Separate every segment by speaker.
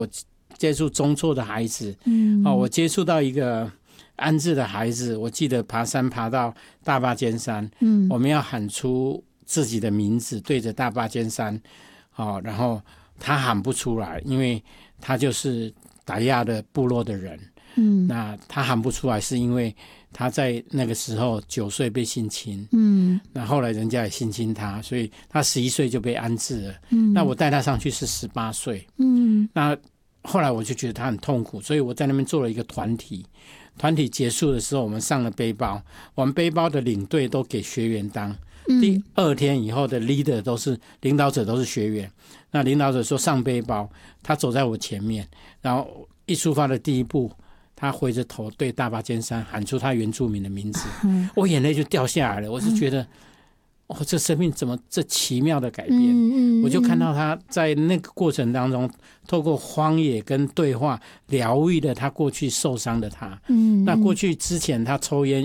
Speaker 1: 接触中辍的孩子，我接触到一个安置的孩子，我记得爬山爬到大霸尖山，我们要喊出自己的名字，对着大霸尖山，然后他喊不出来，因为他就是打亚的部落的人，那他喊不出来是因为他在那个时候9岁被性侵，那后来人家也性侵他，所以他11岁就被安置了，那我带他上去是18岁，那后来我就觉得他很痛苦，所以我在那边做了一个团体结束的时候，我们上了背包，我们背包的领队都给学员当，第2天以后的 leader 都是领导者，都是学员。那领导者说上背包，他走在我前面，然后一出发的第一步，他回着头对大霸尖山喊出他原住民的名字，我眼泪就掉下来了。我是觉得这生命怎么这奇妙的改变，我就看到他在那个过程当中透过荒野跟对话疗愈了他过去受伤的他。那过去之前他抽烟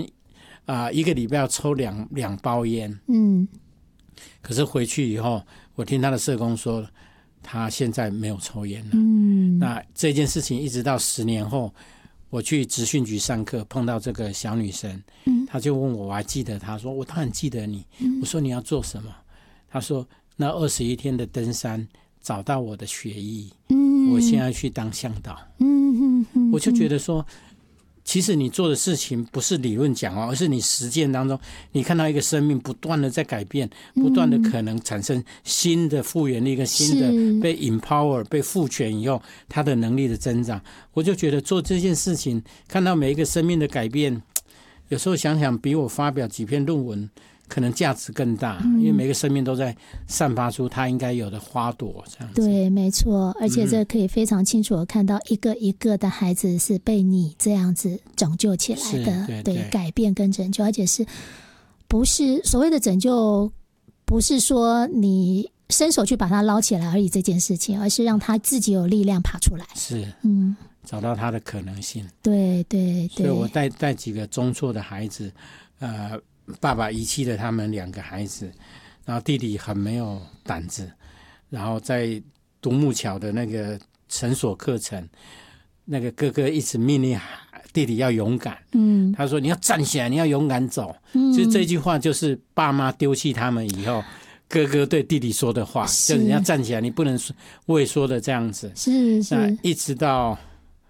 Speaker 1: 1个礼拜要抽两包烟，可是回去以后我听他的社工说他现在没有抽烟了。那这件事情一直到10年后，我去职训局上课碰到这个小女生，她就问我还记得她说我当然记得你，我说你要做什么，她说那21天的登山找到我的血液，我现在去当向导。我就觉得说其实你做的事情不是理论讲而是你实践当中你看到一个生命不断的在改变，不断的可能产生新的复原力跟新的被 empower 被赋权以后他的能力的增长。我就觉得做这件事情看到每一个生命的改变，有时候想想比我发表几篇论文可能价值更大，因为每个生命都在散发出它应该有的花朵这样子。
Speaker 2: 对，没错，而且这可以非常清楚的看到一个一个的孩子是被你这样子拯救起来的，对，改变跟拯救，而且是不是所谓的拯救，不是说你伸手去把它捞起来而已这件事情，而是让他自己有力量爬出来，
Speaker 1: 是，找到他的可能性。
Speaker 2: 对对对，
Speaker 1: 所以我带几个中辍的孩子，爸爸遗弃了他们2个孩子，然后弟弟很没有胆子，然后在独木桥的那个绳索课程，那个哥哥一直命令弟弟要勇敢，他说你要站起来，你要勇敢走，其实这句话就是爸妈丢弃他们以后哥哥对弟弟说的话，就是你要站起来，你不能畏缩的这样子。
Speaker 2: 是
Speaker 1: 那一直到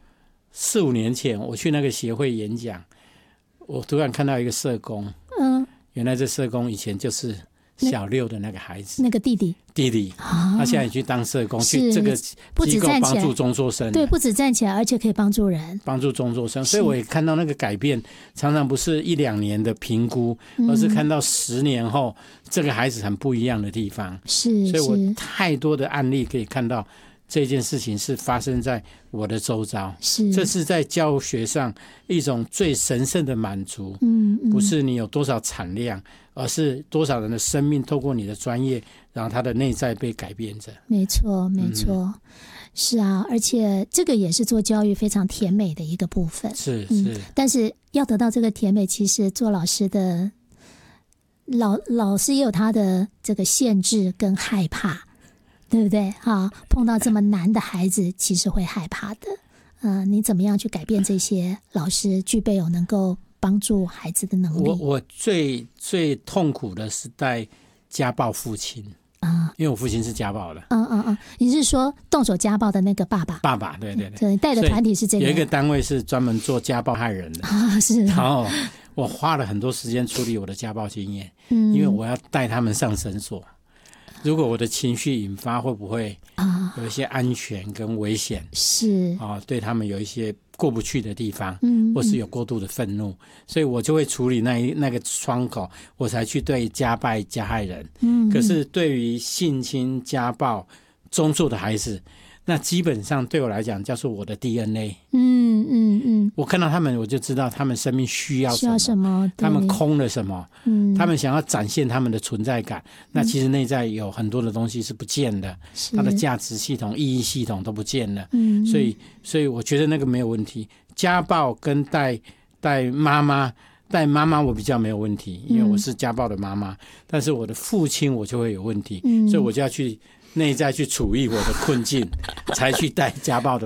Speaker 1: 4、5年前我去那个协会演讲，我突然看到一个社工，原来这社工以前就是小6的那个孩子，
Speaker 2: 那个弟弟
Speaker 1: 他现在也去当社工，去这个机构帮助中辍生，
Speaker 2: 对，不止站起来，而且可以帮助人，
Speaker 1: 帮助中辍生。所以我也看到那个改变常常不是1、2年的评估，而是看到10年后这个孩子很不一样的地方。
Speaker 2: 是，
Speaker 1: 所以我太多的案例可以看到这件事情是发生在我的周遭，这是在教学上一种最神圣的满足，不是你有多少产量，而是多少人的生命透过你的专业，然后他的内在被改变着。没错没错，是啊，而且这个也是做教育非常甜美的一个部分，是，但是要得到这个甜美，其实做老师的老师也有他的这个限制跟害怕，对不对？碰到这么难的孩子其实会害怕的。你怎么样去改变这些老师具备有能够帮助孩子的能力？我最痛苦的是带家暴父亲，因为我父亲是家暴的。你是说动手家暴的那个爸爸？对对对，你带的团体是这个，有一个单位是专门做家暴害人的是。然后我花了很多时间处理我的家暴经验，因为我要带他们上绳索。如果我的情绪引发，会不会有一些安全跟危险？是对他们有一些过不去的地方，或是有过度的愤怒，所以我就会处理那个窗口，我才去对家暴加害人。可是对于性侵、家暴、中辍的孩子，那基本上对我来讲叫做我的 DNA。我看到他们，我就知道他们生命需要什么，他们空了什么，他们想要展现他们的存在感，那其实内在有很多的东西是不见的，他的价值系统、意义系统都不见了。所以我觉得那个没有问题。家暴跟带妈妈我比较没有问题，因为我是家暴的妈妈，但是我的父亲我就会有问题，所以我就要去内在去处理我的困境，才去带家暴的